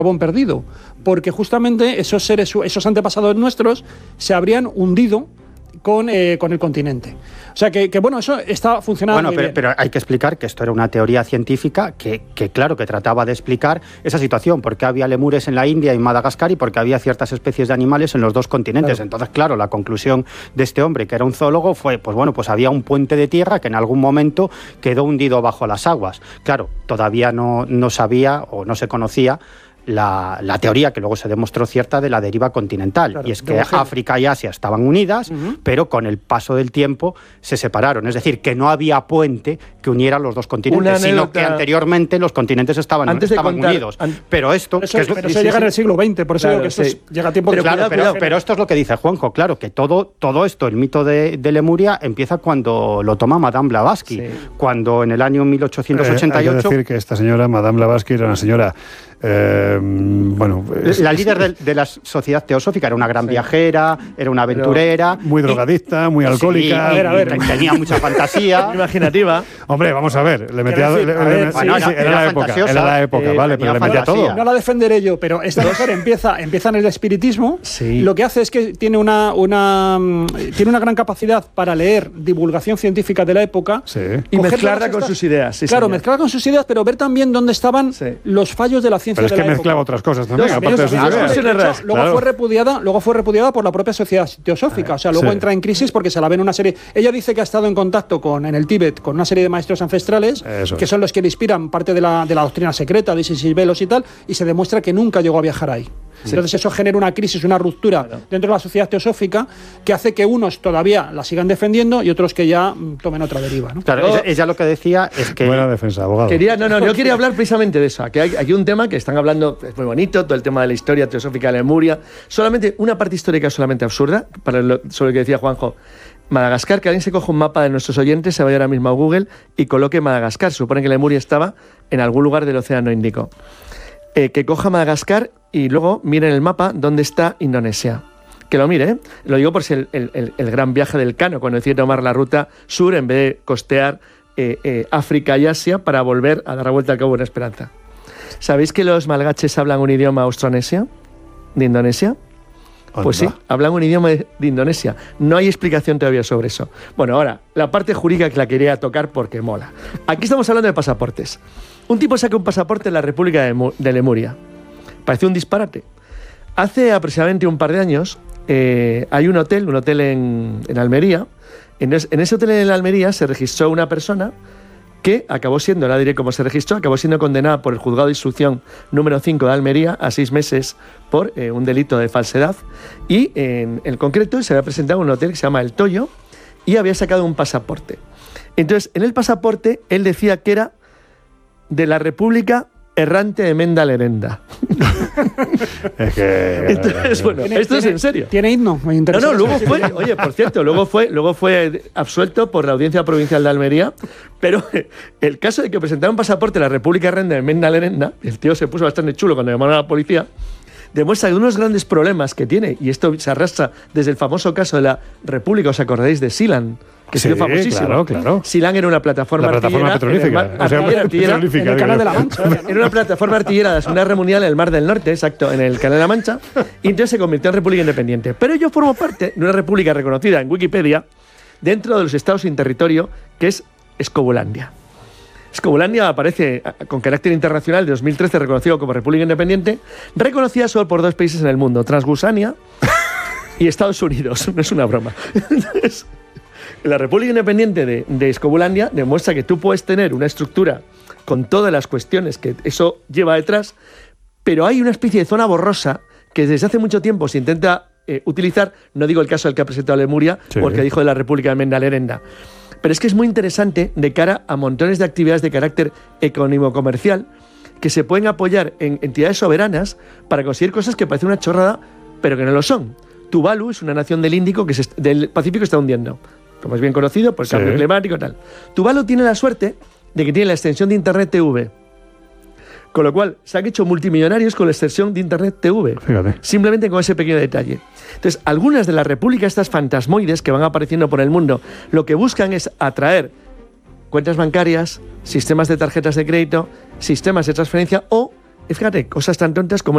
eslabón perdido, porque justamente esos antepasados nuestros se habrían hundido con el continente. O sea que bueno, eso está funcionando muy bien. Pero hay que explicar que esto era una teoría científica que claro, que trataba de explicar esa situación, por qué había lemures en la India y Madagascar y por qué había ciertas especies de animales en los dos continentes. Claro. Entonces, claro, la conclusión de este hombre, que era un zoólogo, fue, pues había un puente de tierra que en algún momento quedó hundido bajo las aguas. Claro, todavía no sabía o no se conocía la teoría, que luego se demostró cierta, de la deriva continental. Claro, y es que África y Asia estaban unidas, pero con el paso del tiempo se separaron. Es decir, que no había puente que uniera los dos continentes, sino que anteriormente los continentes estaban unidos. Pero esto... Eso llega en el siglo XX, por eso digo que esto llega a tiempo... Pero esto es lo que dice Juanjo, claro, que todo esto, el mito de Lemuria, empieza cuando lo toma Madame Blavatsky, cuando en el año 1888... hay que decir que esta señora, Madame Blavatsky, era una señora... la líder de la sociedad teosófica, era una gran viajera, era una aventurera, muy drogadicta, muy alcohólica, tenía mucha fantasía, muy imaginativa. Hombre, vamos a ver, le metía era la época, vale, pero le metía todo. No la defenderé yo, pero esta mujer empieza en el espiritismo. Lo que hace es que tiene una gran capacidad para leer divulgación científica de la época y mezclarla con sus ideas. Mezclarla con sus ideas, pero ver también dónde estaban los fallos de la ciencia. Pero es que mezclaba otras cosas también, aparte de sus ideas. Luego fue repudiada por la propia sociedad teosófica. O sea, luego entra en crisis porque se la ven una serie... Ella dice que ha estado en contacto en el Tíbet con una serie de maestros ancestrales, que son los que le inspiran parte de la doctrina secreta de Isis y Velos y tal, y se demuestra que nunca llegó a viajar ahí. Entonces eso genera una crisis, una ruptura dentro de la sociedad teosófica que hace que unos todavía la sigan defendiendo y otros que ya tomen otra deriva, ¿no? Claro, ella lo que decía es que... Buena defensa, abogado. Yo quería hablar precisamente de eso, que hay aquí un tema que están hablando, es muy bonito, todo el tema de la historia teosófica de Lemuria, solamente una parte histórica solamente absurda, sobre lo que decía Juanjo. Madagascar, que alguien se coja un mapa de nuestros oyentes, se vaya ahora mismo a Google y coloque Madagascar. Se supone que Lemuria estaba en algún lugar del Océano Índico. Que coja Madagascar y luego mire en el mapa dónde está Indonesia. Que lo mire, ¿eh? Lo digo por si el gran viaje del Cano, cuando decide tomar la ruta sur en vez de costear África y Asia para volver a dar la vuelta al Cabo Buena Esperanza. ¿Sabéis que los malgaches hablan un idioma austronesio? ¿De Indonesia? Pues sí, hablan un idioma de Indonesia. No hay explicación todavía sobre eso. Bueno, ahora, la parte jurídica que la quería tocar porque mola. Aquí estamos hablando de pasaportes. Un tipo saca un pasaporte en la República de Lemuria. Parece un disparate. Hace aproximadamente un par de años hay un hotel en Almería. En ese hotel en Almería se registró una persona que acabó siendo, no diré cómo se registró, acabó siendo condenada por el Juzgado de Instrucción número 5 de Almería a 6 meses por un delito de falsedad. Y en concreto se había presentado en un hotel que se llama El Toyo y había sacado un pasaporte. Entonces, en el pasaporte él decía que era de la República Errante de Menda Lerenda. Es que... Entonces, bueno, esto es en serio. ¿Tiene himno? Me interesa. No, luego fue, oye, por cierto, luego fue absuelto por la Audiencia Provincial de Almería, pero el caso de que presentara un pasaporte de la República Errante de Menda Lerenda, el tío se puso bastante chulo cuando llamaron a la policía, demuestra que unos grandes problemas que tiene, y esto se arrastra desde el famoso caso de la República, ¿os acordáis de Silan? Que ha sido famosísimo. Claro. Silan era una plataforma petrolífera. En el Canal de la Mancha. Era una plataforma artillera de la Segunda Guerra Mundial en el Mar del Norte, exacto, en el Canal de la Mancha, y entonces se convirtió en república independiente. Pero yo formo parte de una república reconocida en Wikipedia dentro de los estados sin territorio, que es Escobulandia. Escobulandia aparece con carácter internacional de 2013 reconocido como república independiente, reconocida solo por 2 países en el mundo, Transgusania y Estados Unidos. No es una broma. Entonces, la República Independiente de Escobulandia demuestra que tú puedes tener una estructura con todas las cuestiones que eso lleva detrás, pero hay una especie de zona borrosa que desde hace mucho tiempo se intenta utilizar, no digo el caso del que ha presentado Lemuria o el que dijo de la República de Menda Lerenda, pero es que es muy interesante de cara a montones de actividades de carácter económico-comercial que se pueden apoyar en entidades soberanas para conseguir cosas que parecen una chorrada, pero que no lo son. Tuvalu es una nación del Índico del Pacífico que está hundiendo, como es bien conocido por el cambio climático y tal. Tuvalu tiene la suerte de que tiene la extensión de Internet TV. Con lo cual, se han hecho multimillonarios con la extensión de Internet TV. Fíjate. Simplemente con ese pequeño detalle. Entonces, algunas de las repúblicas, estas fantasmoides que van apareciendo por el mundo, lo que buscan es atraer cuentas bancarias, sistemas de tarjetas de crédito, sistemas de transferencia o, fíjate, cosas tan tontas como